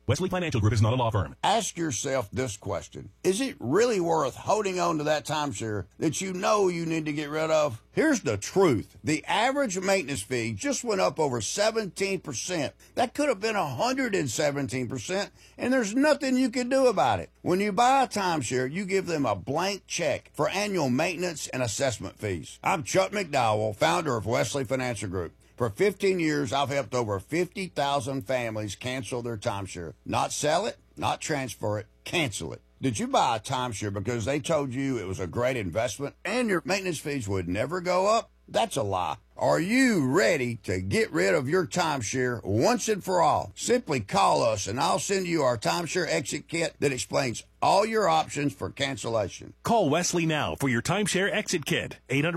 Wesley Financial Group is not a law firm. Ask yourself this question. Is it really worth holding on to that timeshare that you know you need to get rid of? Here's the truth. The average maintenance fee just went up over 17%. That could have been 117%, and there's nothing you can do about it. When you buy a timeshare, you give them a blank check for annual maintenance and assessment fees. I'm Chuck McDowell, founder of Wesley Financial Group. For 15 years, I've helped over 50,000 families cancel their timeshare. Not sell it, not transfer it, cancel it. Did you buy a timeshare because they told you it was a great investment and your maintenance fees would never go up? That's a lie. Are you ready to get rid of your timeshare once and for all? Simply call us and I'll send you our timeshare exit kit that explains all your options for cancellation. Call Wesley now for your timeshare exit kit.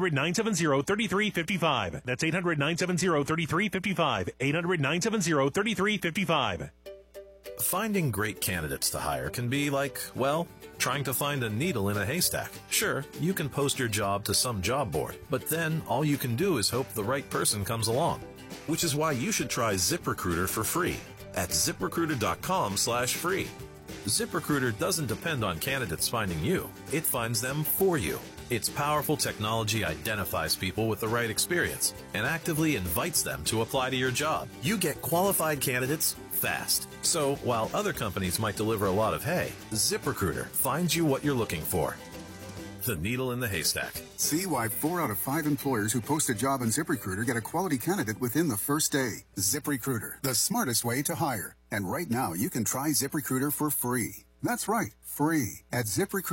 800-970-3355. That's 800-970-3355. 800-970-3355. Finding great candidates to hire can be like, well, trying to find a needle in a haystack. Sure, you can post your job to some job board, but then all you can do is hope the right person comes along. Which is why you should try ZipRecruiter for free at ZipRecruiter.com/free. ZipRecruiter doesn't depend on candidates finding you. It finds them for you. Its powerful technology identifies people with the right experience and actively invites them to apply to your job. You get qualified candidates fast. So while other companies might deliver a lot of hay, ZipRecruiter finds you what you're looking for. The needle in the haystack. See why 4 out of 5 employers who post a job on ZipRecruiter get a quality candidate within the first day. ZipRecruiter, the smartest way to hire. And right now, you can try ZipRecruiter for free. That's right, free at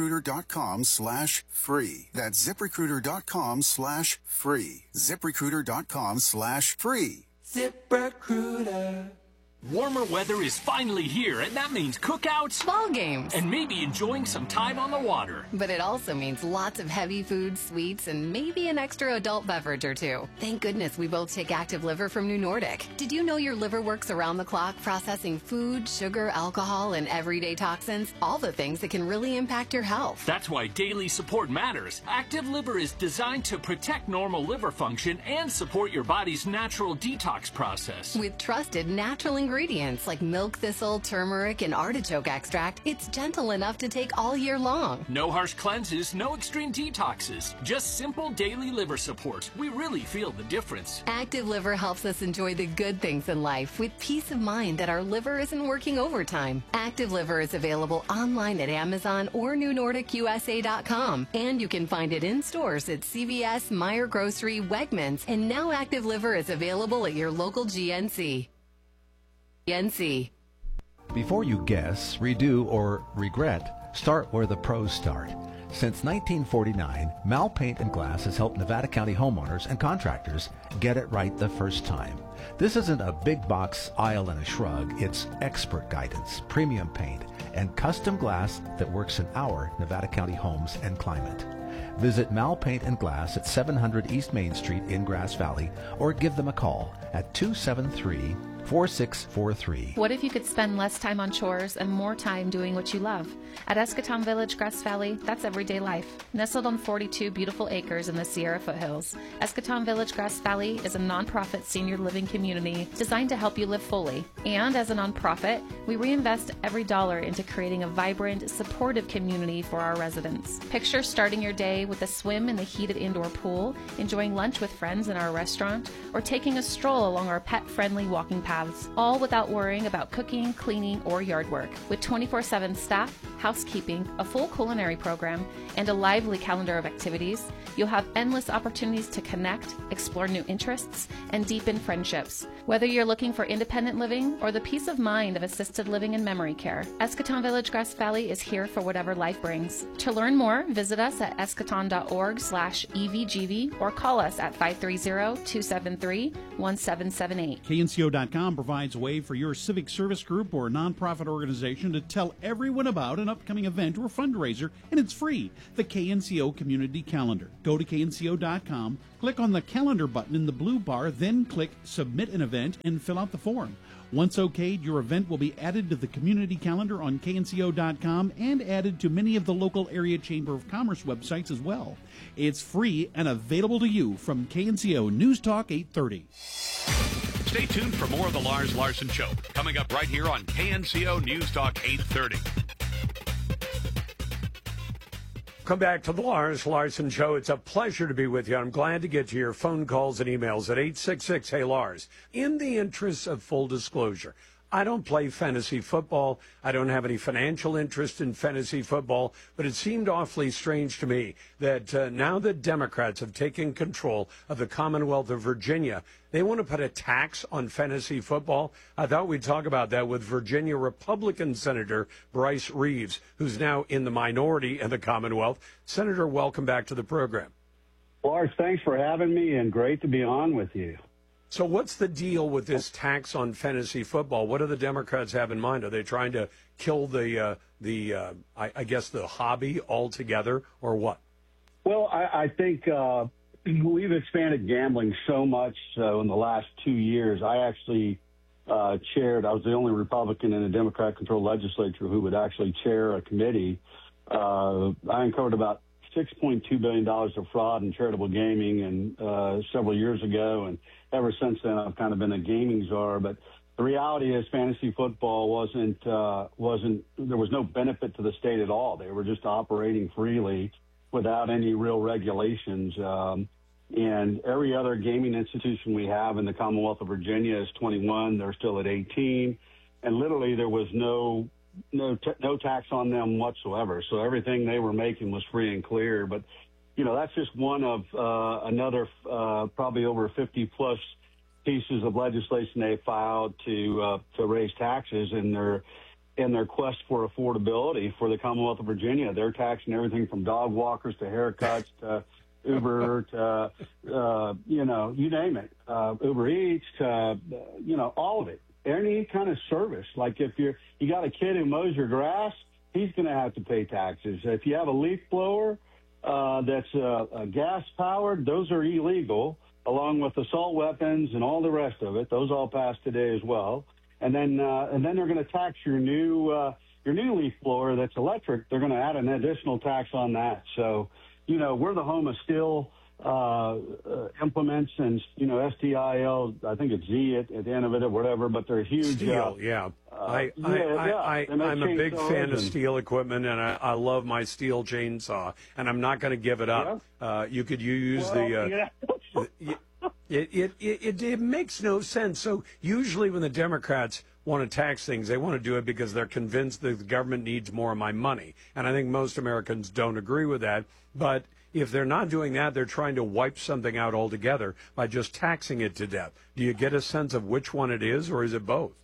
ZipRecruiter.com/free. That's ZipRecruiter.com/free. ZipRecruiter.com/free. ZipRecruiter. Warmer weather is finally here, and that means cookouts, ball games, and maybe enjoying some time on the water. But it also means lots of heavy food, sweets, and maybe an extra adult beverage or two. Thank goodness we both take Active Liver from New Nordic. Did you know your liver works around the clock processing food, sugar, alcohol, and everyday toxins? All the things that can really impact your health. That's why daily support matters. Active Liver is designed to protect normal liver function and support your body's natural detox process. With trusted natural ingredients like milk thistle, turmeric, and artichoke extract, it's gentle enough to take all year long. No harsh cleanses, no extreme detoxes, just simple daily liver support. We really feel the difference. Active Liver helps us enjoy the good things in life with peace of mind that our liver isn't working overtime. Active Liver is available online at Amazon or NewNordicUSA.com, and you can find it in stores at CVS, Meijer Grocery, Wegmans, and now Active Liver is available at your local GNC. Before you guess, redo, or regret, start where the pros start. Since 1949, Mal Paint and Glass has helped Nevada County homeowners and contractors get it right the first time. This isn't a big box aisle and a shrug. It's expert guidance, premium paint, and custom glass that works in our Nevada County homes and climate. Visit Mal Paint and Glass at 700 East Main Street in Grass Valley or give them a call at 273-4643. What if you could spend less time on chores and more time doing what you love? At Escatón Village, Grass Valley, that's everyday life. Nestled on 42 beautiful acres in the Sierra foothills, Escatón Village, Grass Valley is a nonprofit senior living community designed to help you live fully. And as a nonprofit, we reinvest every dollar into creating a vibrant, supportive community for our residents. Picture starting your day with a swim in the heated indoor pool, enjoying lunch with friends in our restaurant, or taking a stroll along our pet-friendly walking paths, all without worrying about cooking, cleaning, or yard work. With 24/7 staff, housekeeping, a full culinary program, and a lively calendar of activities, you'll have endless opportunities to connect, explore new interests, and deepen friendships. Whether you're looking for independent living or the peace of mind of assisted living and memory care, Escatón Village, Grass Valley is here for whatever life brings. To learn more, visit us at escaton.org/EVGV or call us at 530-273-1778. KNCO.com provides a way for your civic service group or nonprofit organization to tell everyone about an upcoming event or fundraiser, and it's free. The KNCO Community Calendar. Go to KNCO.com, click on the calendar button in the blue bar, then click Submit an Event and fill out the form. Once okayed, your event will be added to the community calendar on KNCO.com and added to many of the local area Chamber of Commerce websites as well. It's free and available to you from KNCO News Talk 830. Stay tuned for more of the Lars Larson Show, coming up right here on KNCO News Talk 830. Come back to the Lars Larson Show. It's a pleasure to be with you. I'm glad to get to your phone calls and emails at 866-HEY-LARS. In the interest of full disclosure, I don't play fantasy football. I don't have any financial interest in fantasy football, but it seemed awfully strange to me that now that Democrats have taken control of the Commonwealth of Virginia, they want to put a tax on fantasy football. I thought we'd talk about that with Virginia Republican Senator Bryce Reeves, who's now in the minority in the Commonwealth. Senator, welcome back to the program. Lars, thanks for having me, and great to be on with you. So what's the deal with this tax on fantasy football? What do the Democrats have in mind? Are they trying to kill the hobby altogether, or what? Well, I think we've expanded gambling so much in the last 2 years. I actually I was the only Republican in a Democrat-controlled legislature who would actually chair a committee. I uncovered about $6.2 billion of fraud in charitable gaming and several years ago, and ever since then I've kind of been a gaming czar. But the reality is fantasy football wasn't there was no benefit to the state at all. They were just operating freely without any real regulations. And every other gaming institution we have in the Commonwealth of Virginia is 21. They're still at 18. And literally there was no tax on them whatsoever. So everything they were making was free and clear. But, you know, that's just one of another probably over 50-plus pieces of legislation they filed to raise taxes in their quest for affordability for the Commonwealth of Virginia. They're taxing everything from dog walkers to haircuts to Uber to, you name it, Uber Eats to, all of it. Any kind of service. Like if you got a kid who mows your grass, he's going to have to pay taxes. If you have a leaf blower that's gas powered, those are illegal, along with assault weapons and all the rest of it. Those all passed today as well. And then they're going to tax your new leaf blower that's electric. They're going to add an additional tax on that. So, we're the home of steel implements and, STIL, I think it's Z at the end of it or whatever, but they're huge. Steel, I'm a big fan of steel equipment, and I love my steel chainsaw, and I'm not going to give it up. Yeah. You could use it makes no sense. So usually when the Democrats want to tax things, they want to do it because they're convinced that the government needs more of my money. And I think most Americans don't agree with that. But if they're not doing that, they're trying to wipe something out altogether by just taxing it to death. Do you get a sense of which one it is, or is it both?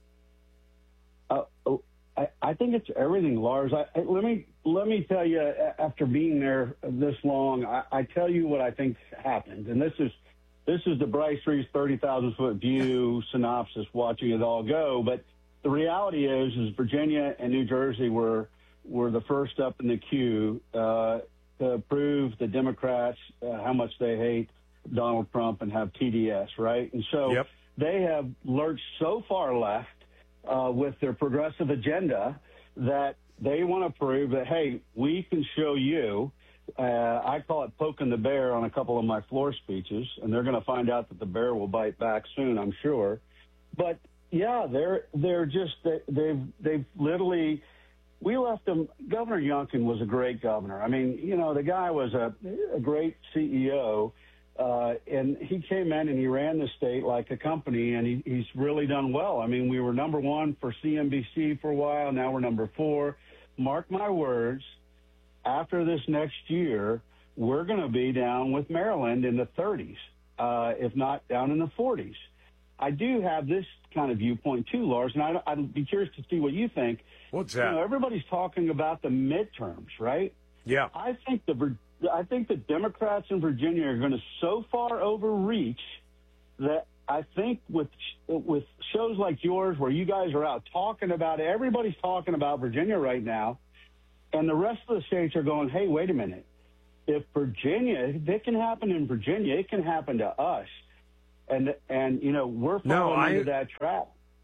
I think it's everything, Lars. Let me tell you, after being there this long, I tell you what I think happened. And this is the Bryce Reeves 30,000-foot view synopsis, watching it all go. But the reality is Virginia and New Jersey were the first up in the queue to prove the Democrats how much they hate Donald Trump and have TDS, right? And so they have lurched so far left with their progressive agenda that they want to prove that, hey, we can show you. I call it poking the bear on a couple of my floor speeches, and they're going to find out that the bear will bite back soon, I'm sure. But yeah, they've literally. We left them. Governor Youngkin was a great governor. I mean, the guy was a great CEO, and he came in and he ran the state like a company, and he's really done well. I mean, we were number one for CNBC for a while. Now we're number 4. Mark my words, after this next year, we're going to be down with Maryland in the 30s, if not down in the 40s. I do have this kind of viewpoint too, Lars, and I'd be curious to see what you think. What's that? Everybody's talking about the midterms, right? Yeah. I think the Democrats in Virginia are going to so far overreach that I think with shows like yours where you guys are out talking about it, everybody's talking about Virginia right now, and the rest of the states are going, hey, wait a minute. If it can happen in Virginia, it can happen to us. And we're falling into that trap.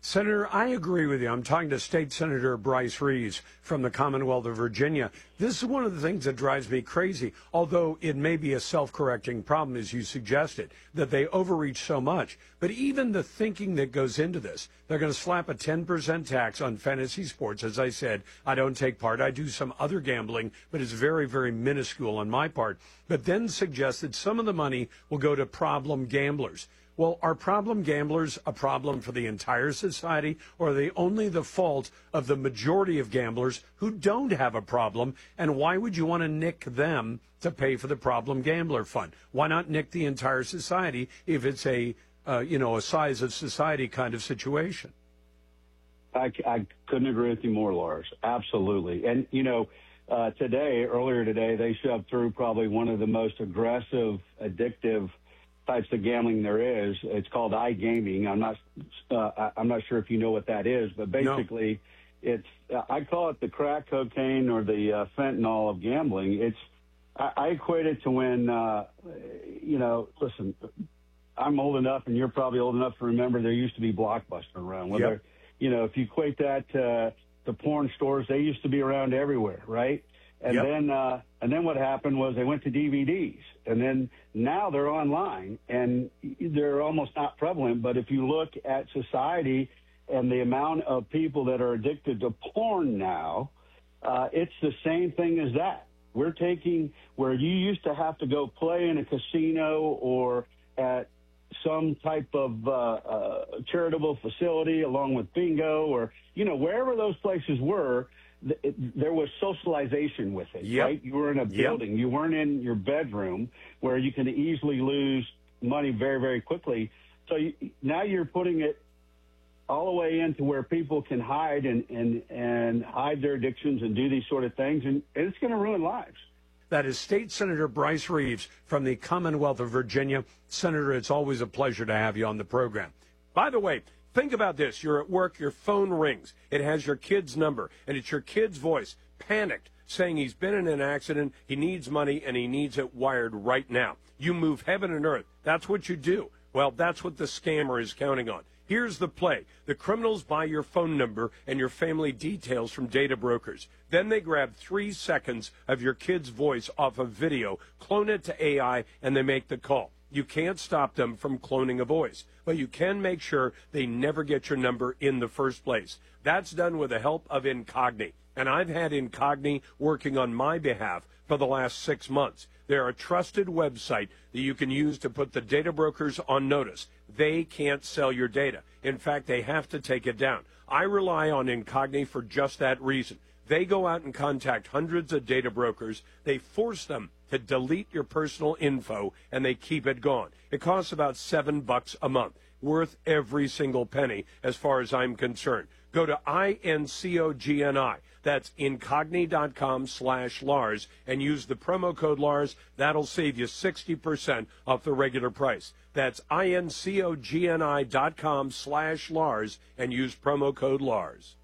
Senator, I agree with you. I'm talking to State Senator Bryce Reeves from the Commonwealth of Virginia. This is one of the things that drives me crazy, although it may be a self-correcting problem, as you suggested, that they overreach so much. But even the thinking that goes into this, they're going to slap a 10% tax on fantasy sports. As I said, I don't take part. I do some other gambling, but it's very, very minuscule on my part. But then suggest that some of the money will go to problem gamblers. Well, are problem gamblers a problem for the entire society, or are they only the fault of the majority of gamblers who don't have a problem? And why would you want to nick them to pay for the problem gambler fund? Why not nick the entire society if it's a size of society kind of situation? I couldn't agree with you more, Lars. Absolutely. And, earlier today, they shoved through probably one of the most aggressive, addictive types of gambling there is. It's called iGaming. I'm not sure if you know what that is, but basically, it's I call it the crack cocaine or the fentanyl of gambling. I equate it to when listen, I'm old enough, and you're probably old enough to remember there used to be Blockbuster around. Whether if you equate that to the porn stores, they used to be around everywhere, right? And then what happened was they went to DVDs, and then now they're online, and they're almost not prevalent. But if you look at society and the amount of people that are addicted to porn now, it's the same thing as that. We're taking where you used to have to go play in a casino or at some type of charitable facility along with bingo or, wherever those places were, there was socialization with it, right? You were in a building. You weren't in your bedroom where you can easily lose money very, very quickly. So now you're putting it all the way into where people can hide and hide their addictions and do these sort of things, and it's going to ruin lives. That is State Senator Bryce Reeves from the Commonwealth of Virginia. Senator, it's always a pleasure to have you on the program. By the way, think about this. You're at work, your phone rings. It has your kid's number, and it's your kid's voice, panicked, saying he's been in an accident, he needs money, and he needs it wired right now. You move heaven and earth. That's what you do. Well, that's what the scammer is counting on. Here's the play. The criminals buy your phone number and your family details from data brokers. Then they grab 3 seconds of your kid's voice off a video, clone it to AI, and they make the call. You can't stop them from cloning a voice, but you can make sure they never get your number in the first place. That's done with the help of Incogni, and I've had Incogni working on my behalf for the last 6 months. They're a trusted website that you can use to put the data brokers on notice. They can't sell your data. In fact, they have to take it down. I rely on Incogni for just that reason. They go out and contact hundreds of data brokers. They force them to delete your personal info, and they keep it gone. It costs about $7 a month, worth every single penny as far as I'm concerned. Go to INCOGNI. That's incogni.com/Lars and use the promo code Lars. That'll save you 60% off the regular price. That's INCOGNI.com/Lars and use promo code Lars.